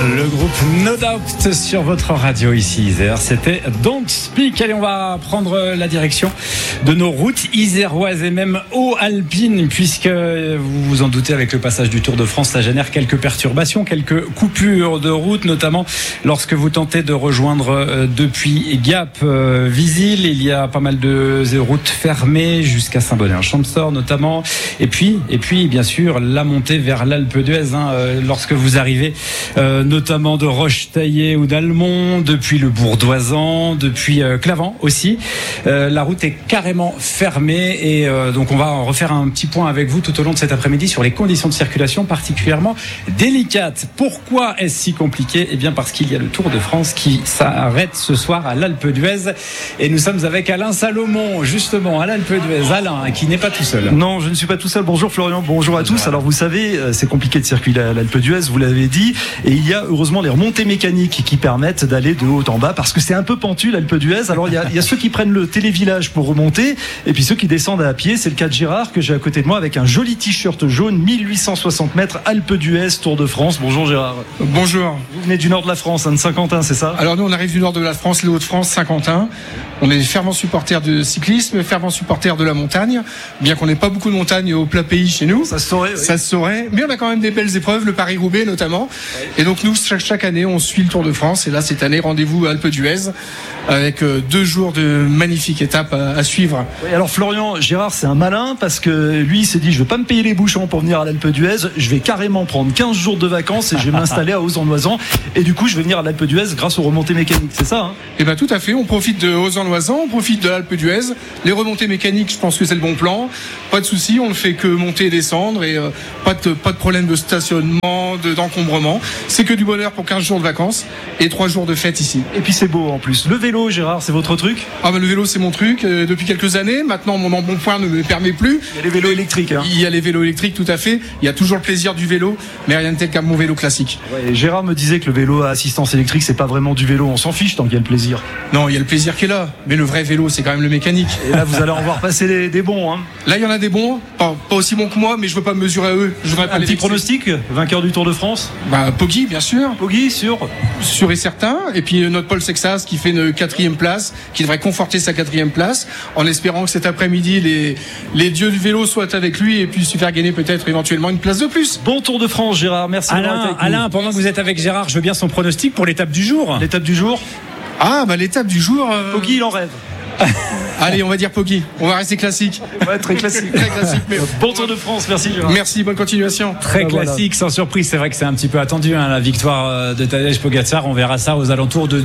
Le groupe No Doubt sur votre radio ici Isère, c'était Don't Speak. Allez, on va prendre la direction de nos routes iséroises et même alpines, puisque vous vous en doutez, avec le passage du Tour de France, ça génère quelques perturbations, quelques coupures de route, notamment lorsque vous tentez de rejoindre depuis Gap Visil. Il y a pas mal de routes fermées jusqu'à Saint-Bonnet-en-Champsaur notamment, et puis bien sûr la montée vers l'Alpe d'Huez, lorsque vous arrivez notamment de Roche-Taillée ou d'Almont, depuis le Bourdoisan, depuis Clavant aussi. La route est carrément fermée et donc on va refaire un petit point avec vous tout au long de cet après-midi sur les conditions de circulation particulièrement délicates. Pourquoi est-ce si compliqué ? Eh bien parce qu'il y a le Tour de France qui s'arrête ce soir à l'Alpe d'Huez et nous sommes avec Alain Salomon justement à l'Alpe d'Huez. Alain, qui n'est pas tout seul. Non, je ne suis pas tout seul. Bonjour Florian, bonjour à tous. Alors vous savez, c'est compliqué de circuler à l'Alpe d'Huez, vous l'avez dit, et il y a heureusement les remontées mécaniques qui permettent d'aller de haut en bas, parce que c'est un peu pentu l'Alpe d'Huez. Alors il y a ceux qui prennent le télévillage pour remonter, et puis ceux qui descendent à pied. C'est le cas de Gérard que j'ai à côté de moi avec un joli t-shirt jaune, 1860 mètres, Alpe d'Huez, Tour de France. Bonjour Gérard. Bonjour. Vous venez du nord de la France, de Saint-Quentin, c'est ça ? Alors nous on arrive du nord de la France, les Hauts-de-France, Saint-Quentin. On est fervents supporters de cyclisme, fervents supporters de la montagne, bien qu'on n'ait pas beaucoup de montagnes au plat pays chez nous. Ça se saurait. Oui. Ça se saurait. Mais on a quand même des belles épreuves, le Paris-Roubaix notamment. Oui. Et donc nous, chaque année, on suit le Tour de France. Et là, cette année, rendez-vous à Alpe d'Huez avec 2 jours de magnifiques étapes à suivre. Oui, alors Florian, Gérard, c'est un malin parce que lui, il s'est dit, je ne vais pas me payer les bouchons pour venir à l'Alpe d'Huez. Je vais carrément prendre 15 jours de vacances et je vais m'installer à Auz-en-Loisan. Et du coup, je vais venir à l'Alpe d'Huez grâce aux remontées mécaniques. C'est ça, hein ? Eh bien, tout à fait. On profite de Auz-en-Loisan, on profite de l'Alpe d'Huez. Les remontées mécaniques, je pense que c'est le bon plan. Pas de souci, on ne fait que monter et descendre et pas de problème de stationnement, d'encombrement. C'est que du bonheur pour 15 jours de vacances et 3 jours de fête ici. Et puis c'est beau en plus. Le vélo, Gérard, c'est votre truc ? Le vélo, c'est mon truc depuis quelques années. Maintenant, mon embonpoint ne me permet plus. Il y a les vélos électriques. Il y a les vélos électriques, tout à fait. Il y a toujours le plaisir du vélo, mais rien de tel qu'un bon vélo classique. Ouais, Gérard me disait que le vélo à assistance électrique, c'est pas vraiment du vélo. On s'en fiche tant qu'il y a le plaisir. Non, il y a le plaisir qui est là. Mais le vrai vélo, c'est quand même le mécanique. Et là, vous allez en voir passer des bons. Hein. Là, il y en a des bons. Pas aussi bons que moi, mais je veux pas me mesurer à eux. Je voudrais pas un petit pronostic, vainqueur du Tour de France ? Poggi, bien sûr. Poggi, sûr et certain. Et puis notre Paul Sexas qui fait une 4e place, qui devrait conforter sa 4e place, en espérant que cet après-midi, les dieux du vélo soient avec lui et puissent lui faire gagner peut-être éventuellement une place de plus. Bon Tour de France, Gérard. Merci. Alain, pendant que vous êtes avec Gérard, je veux bien son pronostic pour l'étape du jour. L'étape du jour ? L'étape du jour. Poggi, il en rêve. Allez, on va dire Poggi. On va rester classique. Ouais, très classique. Très classique. Mais... Bon Tour de France, merci Gérard. Merci, bonne continuation. Très classique, sans surprise. C'est vrai que c'est un petit peu attendu, la victoire de Tadej Pogačar. On verra ça aux alentours de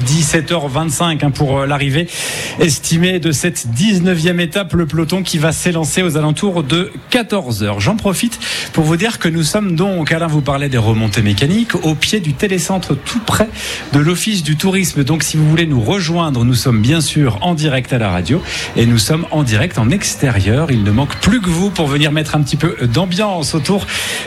17h25 pour l'arrivée estimée de cette 19e étape. Le peloton qui va s'élancer aux alentours de 14h. J'en profite pour vous dire que nous sommes donc, Alain vous parlait des remontées mécaniques, au pied du télécentre tout près de l'Office du tourisme. Donc si vous voulez nous rejoindre, nous sommes bien sûr en direct à la radio et nous sommes en direct en extérieur. Il ne manque plus que vous pour venir mettre un petit peu d'ambiance autour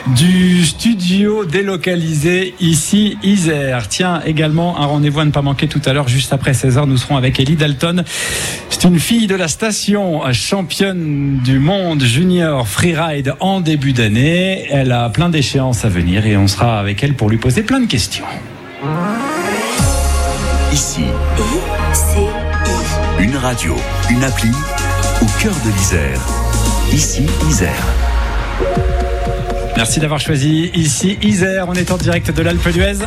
du studio délocalisé ici Isère. Tiens, également un rendez-vous à ne pas manquer tout à l'heure, juste après 16h. Nous serons avec Ellie Dalton. C'est une fille de la station, championne du monde junior freeride en début d'année. Elle a plein d'échéances à venir et on sera avec elle pour lui poser plein de questions. Ici, une radio, une appli au cœur de l'Isère. Ici, Isère. Merci d'avoir choisi ici Isère. On est en direct de l'Alpe d'Huez.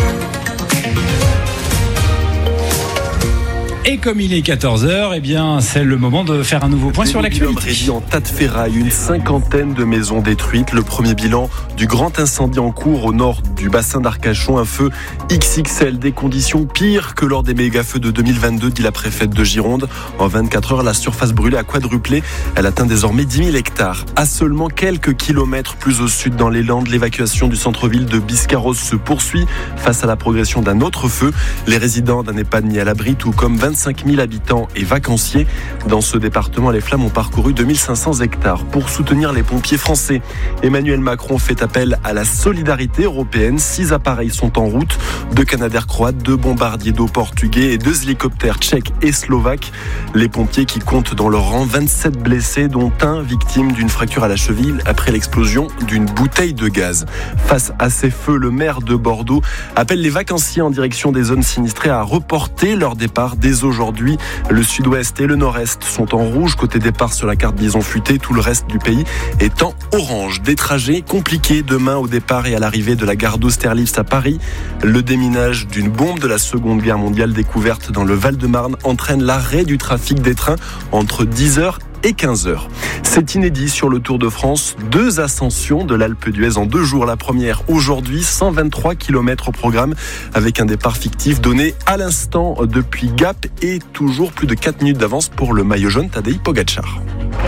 Et comme il est 14h, eh bien, c'est le moment de faire un nouveau point sur l'actualité. Réduit en tas de ferraille, une 50aine de maisons détruites. Le premier bilan du grand incendie en cours au nord du bassin d'Arcachon. Un feu XXL, des conditions pires que lors des méga-feux de 2022, dit la préfète de Gironde. En 24 heures, la surface brûlée a quadruplé. Elle atteint désormais 10 000 hectares. À seulement quelques kilomètres plus au sud, dans les Landes, l'évacuation du centre-ville de Biscarrosse se poursuit face à la progression d'un autre feu. Les résidents d'un EHPAD mis à l'abri, tout comme 25 25 000 habitants et vacanciers. Dans ce département, les flammes ont parcouru 2500 hectares. Pour soutenir les pompiers français, Emmanuel Macron fait appel à la solidarité européenne. 6 appareils sont en route, 2 Canadair croates, 2 bombardiers d'eau portugais et 2 hélicoptères tchèques et slovaques. Les pompiers qui comptent dans leur rang 27 blessés, dont un victime d'une fracture à la cheville après l'explosion d'une bouteille de gaz. Face à ces feux, le maire de Bordeaux appelle les vacanciers en direction des zones sinistrées à reporter leur départ dès aujourd'hui. Le sud-ouest et le nord-est sont en rouge côté départ sur la carte bison futé, tout le reste du pays est en orange. Des trajets compliqués demain au départ et à l'arrivée de la gare d'Austerlitz à Paris. Le déminage d'une bombe de la Seconde Guerre mondiale découverte dans le Val-de-Marne entraîne l'arrêt du trafic des trains entre 10h et 15h. C'est inédit sur le Tour de France. 2 ascensions de l'Alpe d'Huez en 2 jours. La première aujourd'hui, 123 km au programme avec un départ fictif donné à l'instant depuis Gap et toujours plus de 4 minutes d'avance pour le maillot jaune Tadej Pogačar.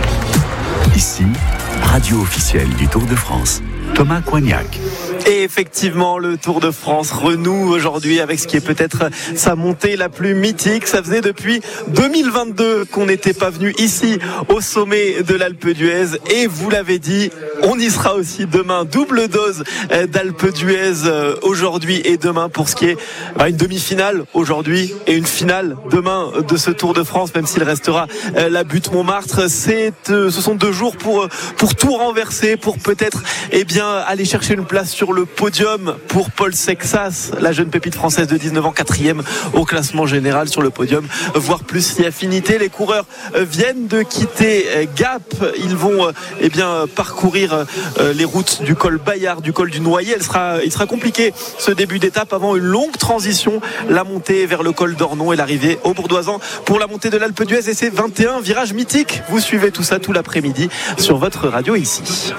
Ici, radio officielle du Tour de France. Thomas Coignac. Et effectivement, le Tour de France renoue aujourd'hui avec ce qui est peut-être sa montée la plus mythique. Ça faisait depuis 2022 qu'on n'était pas venu ici au sommet de l'Alpe d'Huez. Et vous l'avez dit, on y sera aussi demain. Double dose d'Alpe d'Huez aujourd'hui et demain pour ce qui est une demi-finale aujourd'hui et une finale demain de ce Tour de France, même s'il restera la butte Montmartre. Ce sont 2 jours pour tout renverser, pour peut-être aller chercher une place sur le podium pour Paul Sexas, la jeune pépite française de 19 ans, 4e au classement général sur le podium, voire plus si affinité. Les coureurs viennent de quitter Gap. Ils vont parcourir les routes du col Bayard, du col du Noyer. Il sera compliqué ce début d'étape avant une longue transition, la montée vers le col d'Ornon et l'arrivée au Bourdoisan pour la montée de l'Alpe d'Huez et ses 21 virages mythiques. Vous suivez tout ça tout l'après-midi sur votre radio ici.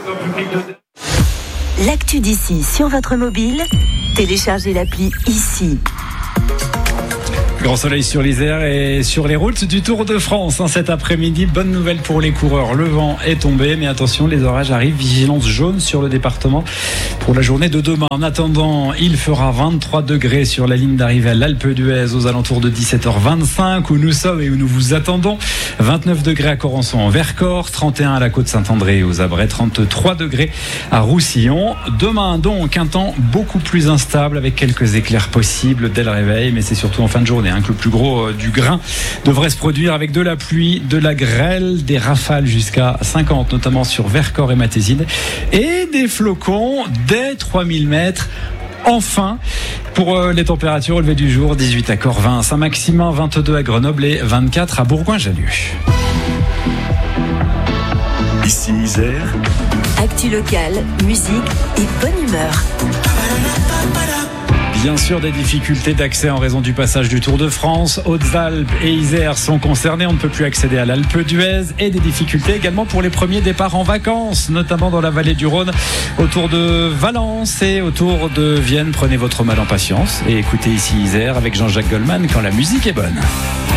L'actu d'ici sur votre mobile, téléchargez l'appli ici. Grand soleil sur l'Isère et sur les routes du Tour de France cet après-midi. Bonne nouvelle pour les coureurs, le vent est tombé, mais attention, les orages arrivent. Vigilance jaune sur le département pour la journée de demain. En attendant, il fera 23 degrés sur la ligne d'arrivée à l'Alpe d'Huez aux alentours de 17h25 où nous sommes et où nous vous attendons. 29 degrés à Corançon en Vercors, 31 à la côte Saint-André et aux Abrets, 33 degrés à Roussillon. Demain donc un temps beaucoup plus instable avec quelques éclairs possibles dès le réveil, mais c'est surtout en fin de journée que le plus gros du grain devrait se produire avec de la pluie, de la grêle, des rafales jusqu'à 50, notamment sur Vercors et Matésine, et des flocons dès 3000 mètres. Enfin, pour les températures au lever du jour, 18 à Corvins, Saint-Maximin, 22 à Grenoble et 24 à Bourgoin-Jallieu. Ici Isère. Actu locale, musique et bonne humeur. Bien sûr, des difficultés d'accès en raison du passage du Tour de France. Hautes-Alpes et Isère sont concernés. On ne peut plus accéder à l'Alpe d'Huez. Et des difficultés également pour les premiers départs en vacances, notamment dans la vallée du Rhône, autour de Valence et autour de Vienne. Prenez votre mal en patience et écoutez ici Isère avec Jean-Jacques Goldman quand la musique est bonne.